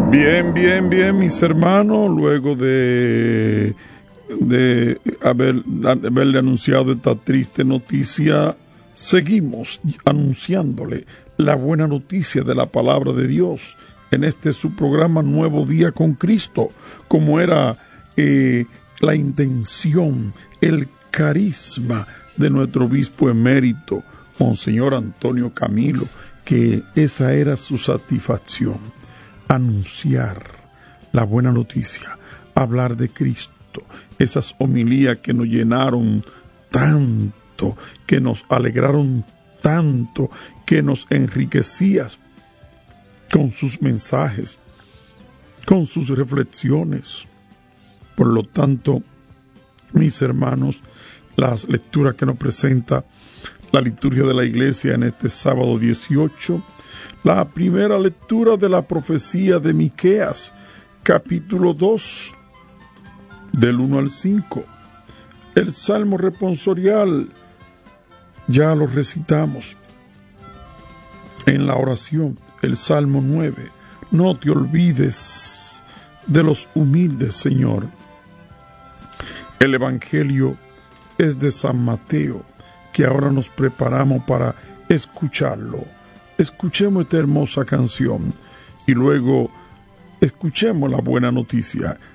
Bien, mis hermanos, luego de haberle anunciado esta triste noticia, seguimos anunciándole la buena noticia de la palabra de Dios en este su programa Nuevo Día con Cristo, como era la intención, el carisma de nuestro obispo emérito, Monseñor Antonio Camilo, que esa era su satisfacción. Anunciar la buena noticia, hablar de Cristo, esas homilías que nos llenaron tanto, que nos alegraron tanto, que nos enriquecían con sus mensajes, con sus reflexiones. Por lo tanto, mis hermanos, las lecturas que nos presenta la liturgia de la iglesia en este sábado 18, la primera lectura de la profecía de Miqueas, capítulo 2, del 1 al 5. El salmo responsorial ya lo recitamos en la oración, el salmo 9. No te olvides de los humildes, Señor. El evangelio es de San Mateo, que ahora nos preparamos para escucharlo. Escuchemos esta hermosa canción y luego escuchemos la buena noticia.